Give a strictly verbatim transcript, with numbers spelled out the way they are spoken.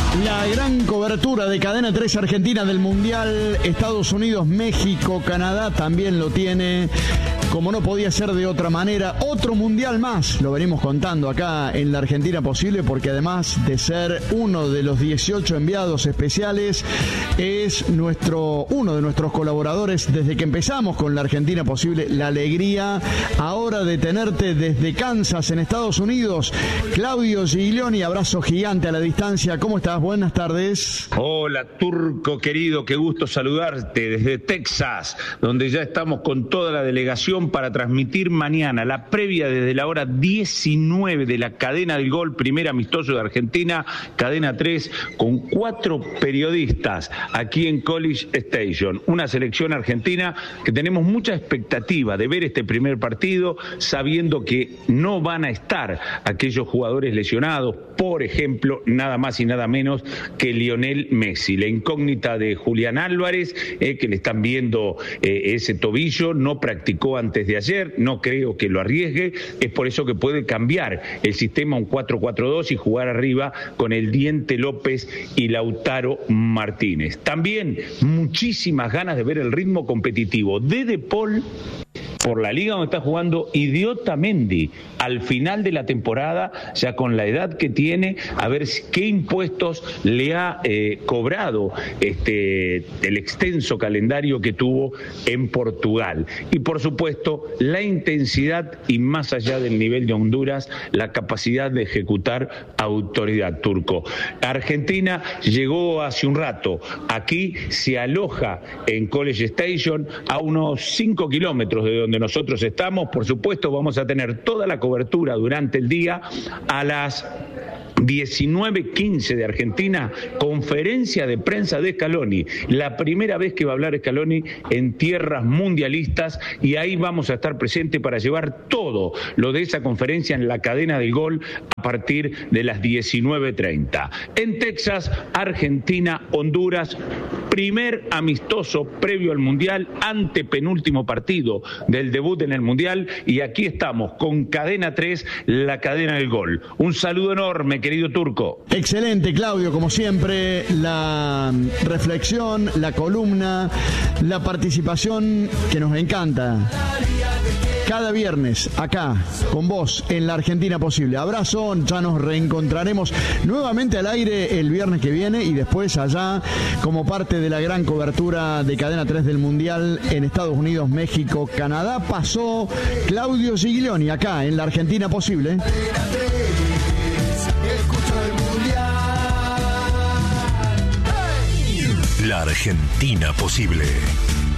La gran cobertura de Cadena tres Argentina del Mundial, Estados Unidos, México, Canadá también lo tiene. Como no podía ser de otra manera, otro mundial más, lo venimos contando acá en la Argentina Posible, porque además de ser uno de los dieciocho enviados especiales, es nuestro uno de nuestros colaboradores desde que empezamos con la Argentina Posible. La alegría ahora de tenerte desde Kansas, en Estados Unidos. Claudio Giglioni, abrazo gigante a la distancia. ¿Cómo estás? Buenas tardes. Hola, Turco querido, qué gusto saludarte desde Texas, donde ya estamos con toda la delegación para transmitir mañana la previa desde la hora diecinueve de la Cadena del Gol, primer amistoso de Argentina, Cadena tres, con cuatro periodistas aquí en College Station. Una selección argentina que tenemos mucha expectativa de ver este primer partido, sabiendo que no van a estar aquellos jugadores lesionados, por ejemplo, nada más y nada menos que Lionel Messi. La incógnita de Julián Álvarez, eh, que le están viendo eh, ese tobillo, no practicó antes de ayer, no creo que lo arriesgue, es por eso que puede cambiar el sistema a un cuatro cuatro dos y jugar arriba con el Diente López y Lautaro Martínez. También muchísimas ganas de ver el ritmo competitivo de De Paul por la liga donde está jugando, y de Otamendi al final de la temporada, ya con la edad que tiene, a ver qué impuestos le ha eh, cobrado este el extenso calendario que tuvo en Portugal. Y por supuesto, la intensidad y más allá del nivel de Honduras, la capacidad de ejecutar autoridad, Turco. Argentina llegó hace un rato, aquí se aloja en College Station, a unos cinco kilómetros de donde nosotros estamos. Por supuesto, vamos a tener toda la cobertura durante el día. A las diecinueve quince de Argentina, conferencia de prensa de Scaloni, la primera vez que va a hablar Scaloni en tierras mundialistas, y ahí vamos a estar presentes para llevar todo lo de esa conferencia en la Cadena del Gol a partir de las diecinueve treinta. En Texas, Argentina, Honduras, primer amistoso previo al Mundial, antepenúltimo partido del debut en el Mundial, y aquí estamos con Cadena tres, la Cadena del Gol. Un saludo enorme, querido Turco. Excelente, Claudio, como siempre, la reflexión, la columna, la participación que nos encanta. Cada viernes, acá, con vos, en la Argentina Posible. Abrazo, ya nos reencontraremos nuevamente al aire el viernes que viene, y después allá, como parte de la gran cobertura de Cadena tres del Mundial en Estados Unidos, México, Canadá. Pasó Claudio Giglioni acá, en la Argentina Posible. La Argentina Posible.